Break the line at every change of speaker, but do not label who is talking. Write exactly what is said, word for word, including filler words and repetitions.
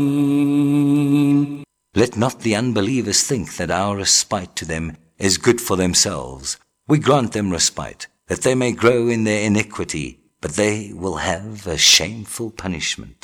Let not the unbelievers think that our respite to them is good for themselves. We grant them respite, that they may grow in their iniquity, but they will have a shameful punishment.